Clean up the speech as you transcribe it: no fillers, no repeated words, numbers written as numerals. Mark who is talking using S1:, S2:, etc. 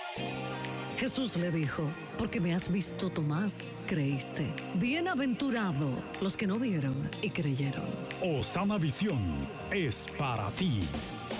S1: Jesús le dijo, porque me has visto, Tomás, creíste. Bienaventurado los que no vieron y creyeron.
S2: Osana Visión es para ti.